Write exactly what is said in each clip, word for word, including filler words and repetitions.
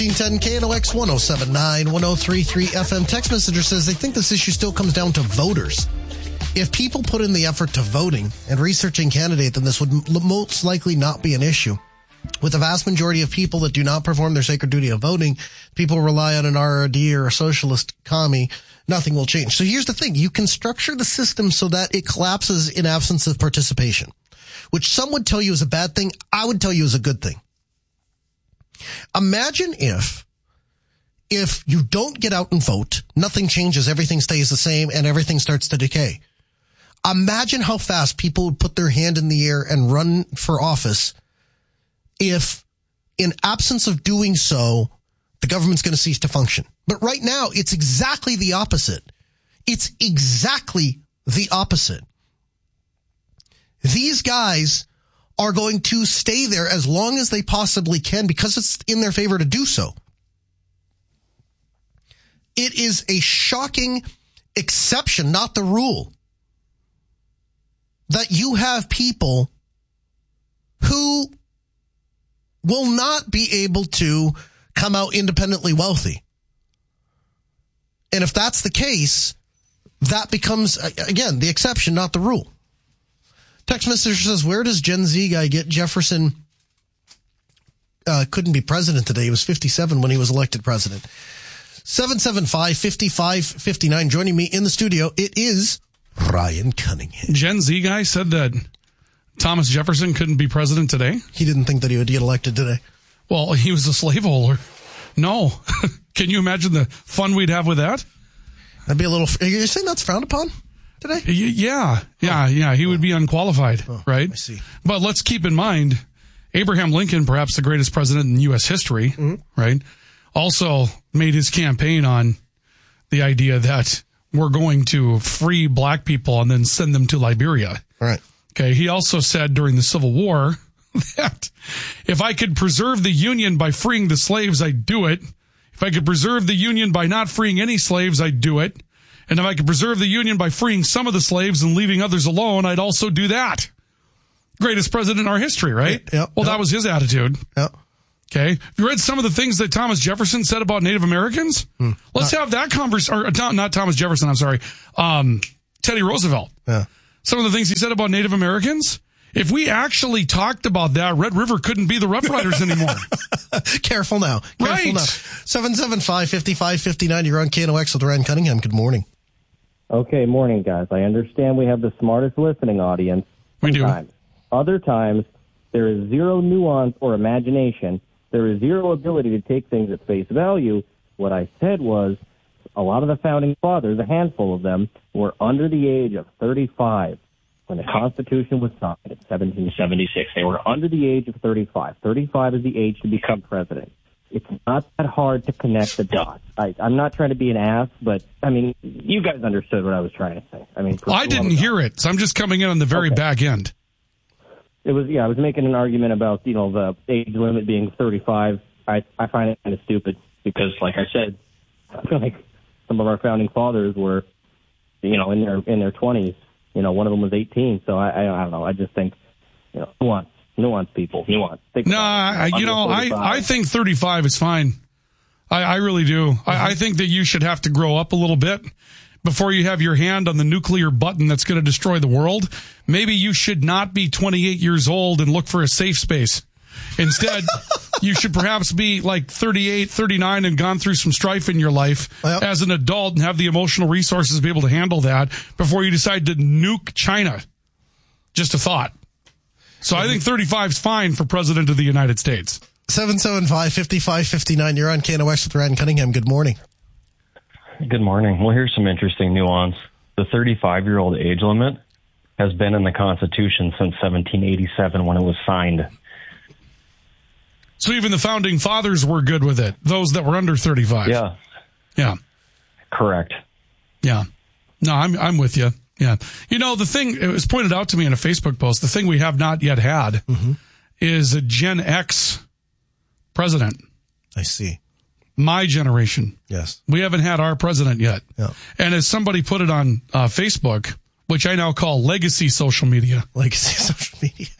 ten K N O X one oh seven point nine, one oh three point three F M. Text messenger says they think this issue still comes down to voters. If people put in the effort to voting and researching candidate, then this would m- most likely not be an issue. With the vast majority of people that do not perform their sacred duty of voting, people rely on an R R D or a socialist commie, nothing will change. So here's the thing. You can structure the system so that it collapses in absence of participation, which some would tell you is a bad thing. I would tell you is a good thing. Imagine if, if you don't get out and vote, nothing changes, everything stays the same, and everything starts to decay. Imagine how fast people would put their hand in the air and run for office if, in absence of doing so, the government's going to cease to function. But right now, it's exactly the opposite. It's exactly the opposite. These guys are going to stay there as long as they possibly can because it's in their favor to do so. It is a shocking exception, not the rule, that you have people who will not be able to come out independently wealthy. And if that's the case, that becomes, again, the exception, not the rule. Text message says, where does Gen Z guy get Jefferson uh, couldn't be president today? He was fifty-seven when he was elected president. seven seven five, five five five nine. Joining me in the studio, it is Ryan Cunningham. Gen Z guy said that Thomas Jefferson couldn't be president today? He didn't think that he would get elected today. Well, he was a slaveholder. No. Can you imagine the fun we'd have with that? That'd be a little... You're saying that's frowned upon today? Yeah. Yeah, oh. yeah. He would be unqualified, oh, right? I see. But let's keep in mind, Abraham Lincoln, perhaps the greatest president in U S history, mm-hmm. right, also made his campaign on the idea that we're going to free black people and then send them to Liberia. Right. Okay. He also said during the Civil War that if I could preserve the Union by freeing the slaves, I'd do it. If I could preserve the Union by not freeing any slaves, I'd do it. And if I could preserve the Union by freeing some of the slaves and leaving others alone, I'd also do that. Greatest president in our history, right? Yep, well, yep. that was his attitude. Yep. Okay. You read some of the things that Thomas Jefferson said about Native Americans? Hmm. Let's not, have that conversation. Or not, not Thomas Jefferson, I'm sorry. Um, Teddy Roosevelt. Yeah. Some of the things he said about Native Americans. If we actually talked about that, Red River couldn't be the Rough Riders anymore. Careful now. Careful right. now. seven seven five, five five five nine. You're on K N O X with Ryan Cunningham. Good morning. Okay, morning, guys. I understand we have the smartest listening audience. We do. Sometimes. Other times, there is zero nuance or imagination. There is zero ability to take things at face value. What I said was a lot of the founding fathers, a handful of them, were under the age of thirty-five when the Constitution was signed in seventeen seventy-six. They were under the age of thirty-five. thirty-five is the age to become president. It's not that hard to connect the dots. I, I'm not trying to be an ass, but, I mean, you guys understood what I was trying to say. I mean, well, I didn't hear it, so I'm just coming in on the very okay. back end. It was, yeah, I was making an argument about, you know, the age limit being thirty-five. I, I find it kind of stupid because, like I said, I feel like some of our founding fathers were, you know, in their in their twenties. You know, one of them was eighteen. So I, I, I don't know. I just think, you know, nuance, nuance, people, nuance. Think no, I, you know, I, I think thirty-five is fine. I, I really do. Mm-hmm. I, I think that you should have to grow up a little bit before you have your hand on the nuclear button that's going to destroy the world. Maybe you should not be twenty-eight years old and look for a safe space. Instead, you should perhaps be like thirty-eight, thirty-nine and gone through some strife in your life yep. as an adult and have the emotional resources to be able to handle that before you decide to nuke China. Just a thought. So I think thirty-five is fine for President of the United States. seven seven five, five five five nine. You're on K N O X with Ryan Cunningham. Good morning. Good morning. Well, here's some interesting nuance. The thirty-five-year-old age limit has been in the Constitution since seventeen eighty-seven when it was signed. So even the founding fathers were good with it, those that were under thirty-five. Yeah. Yeah. Correct. Yeah. No, I'm I'm with you. Yeah. You know, the thing, it was pointed out to me in a Facebook post, the thing we have not yet had mm-hmm. is a Gen X president. I see. My generation. Yes. We haven't had our president yet. Yeah. And as somebody put it on uh, Facebook, which I now call legacy social media. Legacy social media.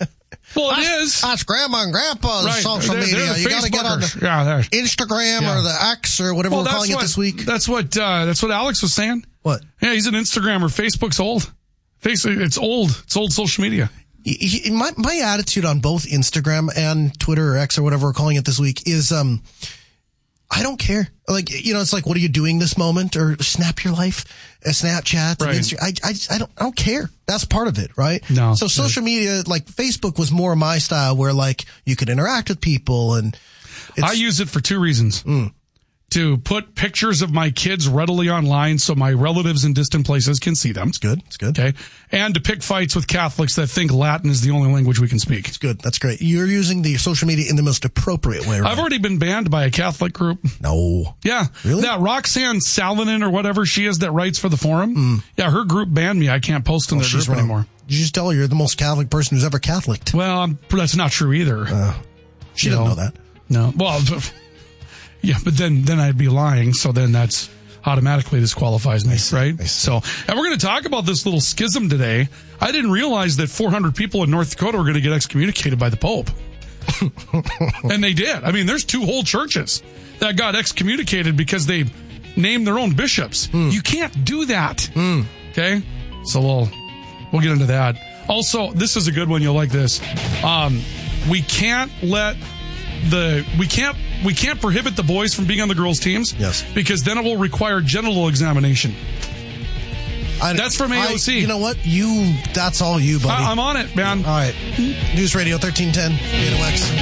Well, it that's, is. That's Grandma and Grandpa's right. social they're, media. They're the you got to get on the yeah, Instagram yeah. or the X or whatever well, we're calling what, it this week. That's what uh, that's what Alex was saying. What? Yeah, he's an Instagrammer. Facebook's old. Facebook, it's old. It's old social media. He, my my attitude on both Instagram and Twitter or X or whatever we're calling it this week is um I don't care. Like, you know, it's like, what are you doing this moment? Or Snap Your Life, a Snapchat, right. and Instagram. I, I, I don't, I don't care. That's part of it, right? No. So social media, like Facebook was more my style where like you could interact with people and it's, I use it for two reasons. Mm. To put pictures of my kids readily online so my relatives in distant places can see them. It's good. It's good. Okay. And to pick fights with Catholics that think Latin is the only language we can speak. It's good. That's great. You're using the social media in the most appropriate way, right? I've already been banned by a Catholic group. No. Yeah. Really? That Roxanne Salonen or whatever she is that writes for the forum. Mm. Yeah, her group banned me. I can't post in Oh, their group anymore. You just tell her you're the most Catholic person who's ever Catholicked. Well, um, that's not true either. Uh, she You didn't know. know that. No. Well, yeah, but then, then I'd be lying. So then that's automatically disqualifies me, see, right? So, and we're going to talk about this little schism today. I didn't realize that four hundred people in North Dakota were going to get excommunicated by the Pope. And they did. I mean, there's two whole churches that got excommunicated because they named their own bishops. Mm. You can't do that. Mm. Okay? So we'll, we'll get into that. Also, this is a good one. You'll like this. Um, we can't let the, we can't, we can't prohibit the boys from being on the girls' teams. Yes. Because then it will require genital examination. I, That's from A O C. I, you know what? You, that's all you, buddy. I, I'm on it, man. All right. News Radio thirteen ten, K N O X.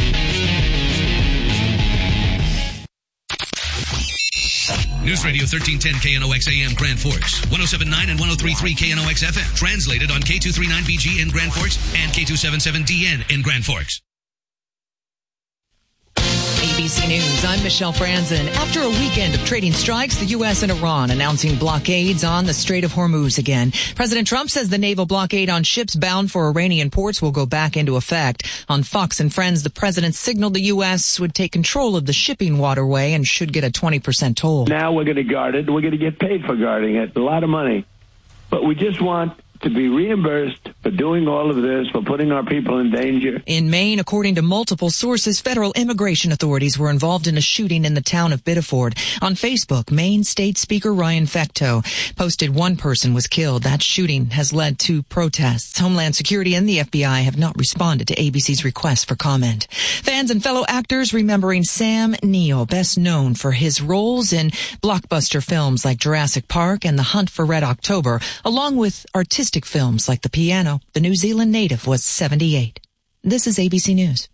News Radio thirteen ten K N O X A M Grand Forks, one oh seven point nine and one oh three point three K N O X F M. Translated on K two thirty-nine B G in Grand Forks and K two seventy-seven D N in Grand Forks. A B C News, I'm Michelle Franzen. After a weekend of trading strikes, the U S and Iran announcing blockades on the Strait of Hormuz again. President Trump says the naval blockade on ships bound for Iranian ports will go back into effect. On Fox and Friends, the president signaled the U S would take control of the shipping waterway and should get a twenty percent toll. Now we're going to guard it. We're going to get paid for guarding it. A lot of money. But we just want to be reimbursed for doing all of this, for putting our people in danger. In Maine, according to multiple sources, federal immigration authorities were involved in a shooting in the town of Biddeford. On Facebook, Maine State Speaker Ryan Fecteau posted one person was killed. That shooting has led to protests. Homeland Security and the F B I have not responded to A B C's request for comment. Fans and fellow actors remembering Sam Neill, best known for his roles in blockbuster films like Jurassic Park and The Hunt for Red October, along with artistic films like The Piano. The New Zealand native was seventy-eight. This is A B C News.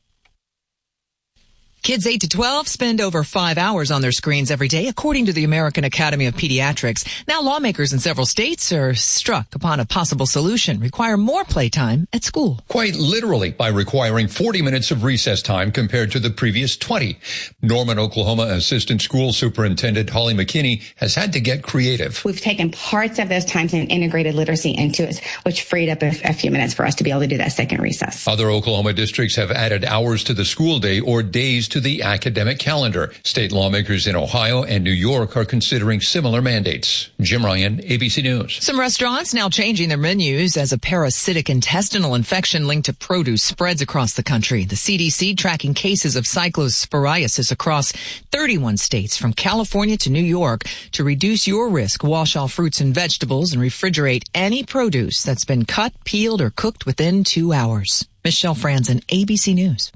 Kids eight to twelve spend over five hours on their screens every day, according to the American Academy of Pediatrics. Now lawmakers in several states are struck upon a possible solution, require more playtime at school. Quite literally by requiring forty minutes of recess time compared to the previous twenty. Norman, Oklahoma Assistant School Superintendent Holly McKinney has had to get creative. We've taken parts of those times and integrated literacy into it, which freed up a, a few minutes for us to be able to do that second recess. Other Oklahoma districts have added hours to the school day or days to the academic calendar. State lawmakers in Ohio and New York are considering similar mandates. Jim Ryan, A B C News. Some restaurants now changing their menus as a parasitic intestinal infection linked to produce spreads across the country. The C D C tracking cases of cyclosporiasis across thirty-one states from California to New York. To reduce your risk, wash all fruits and vegetables and refrigerate any produce that's been cut, peeled, or cooked within two hours. Michelle Franzen, A B C News.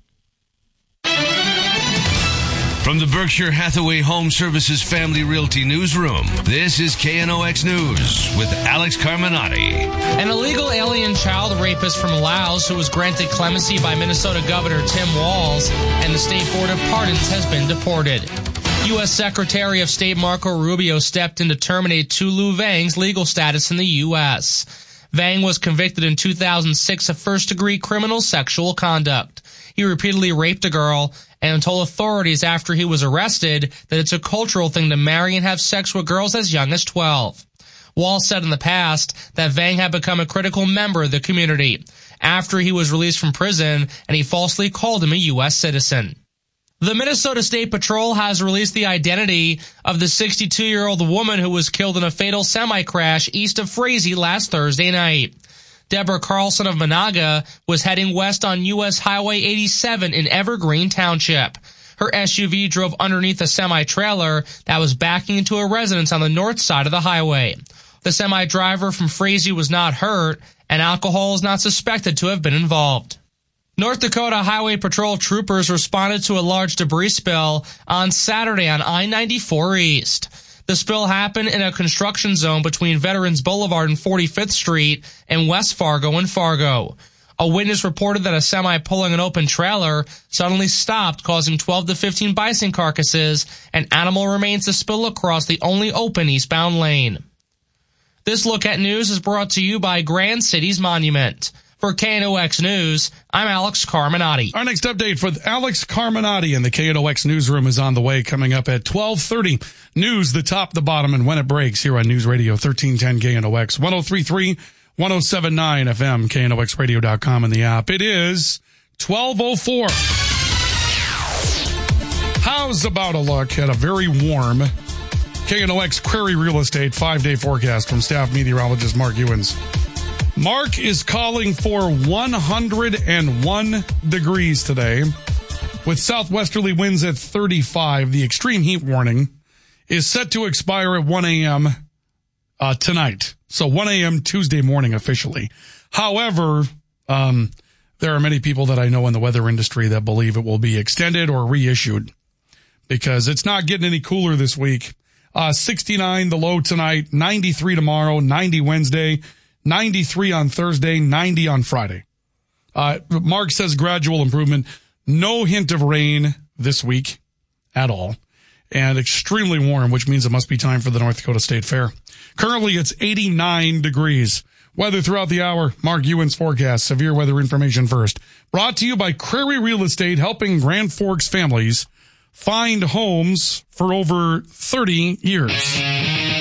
From the Berkshire Hathaway Home Services Family Realty Newsroom, this is K N O X News with Alex Carminati. An illegal alien child rapist from Laos who was granted clemency by Minnesota Governor Tim Walz and the State Board of Pardons has been deported. U S Secretary of State Marco Rubio stepped in to terminate Tulu Vang's legal status in the U S. Vang was convicted in two thousand six of first-degree criminal sexual conduct. He repeatedly raped a girl and told authorities after he was arrested that it's a cultural thing to marry and have sex with girls as young as twelve. Wall said in the past that Vang had become a critical member of the community after he was released from prison and he falsely called him a U S citizen. The Minnesota State Patrol has released the identity of the sixty-two-year-old woman who was killed in a fatal semi-crash east of Frazee last Thursday night. Deborah Carlson of Monaga was heading west on U S Highway eighty-seven in Evergreen Township. Her S U V drove underneath a semi-trailer that was backing into a residence on the north side of the highway. The semi-driver from Frazee was not hurt, and alcohol is not suspected to have been involved. North Dakota Highway Patrol troopers responded to a large debris spill on Saturday on I ninety-four East. The spill happened in a construction zone between Veterans Boulevard and forty-fifth Street and West Fargo and Fargo. A witness reported that a semi pulling an open trailer suddenly stopped, causing twelve to fifteen bison carcasses and animal remains to spill across the only open eastbound lane. This Look at News is brought to you by Grand Cities Monument. For K N O X News, I'm Alex Carminati. Our next update for Alex Carminati in the K N O X newsroom is on the way, coming up at twelve thirty. News, the top, the bottom, and when it breaks here on News Radio thirteen ten K N O X, one oh three point three, one oh seven point nine F M, K N O X radio dot com, and the app. It is twelve oh four. How's about a look at a very warm K N O X Query Real Estate five-day forecast from staff meteorologist Mark Ewens. Mark is calling for one hundred one degrees today with southwesterly winds at thirty-five. The extreme heat warning is set to expire at one a.m. Uh, tonight. So one a.m. Tuesday morning officially. However, um, there are many people that I know in the weather industry that believe it will be extended or reissued because it's not getting any cooler this week. Uh, sixty-nine the low tonight, ninety-three tomorrow, ninety Wednesday, ninety-three on Thursday, ninety on Friday. Uh, Mark says gradual improvement. No hint of rain this week at all. And extremely warm, which means it must be time for the North Dakota State Fair. Currently, it's eighty-nine degrees. Weather throughout the hour. Mark Ewens forecast. Severe weather information first. Brought to you by Query Real Estate, helping Grand Forks families find homes for over thirty years.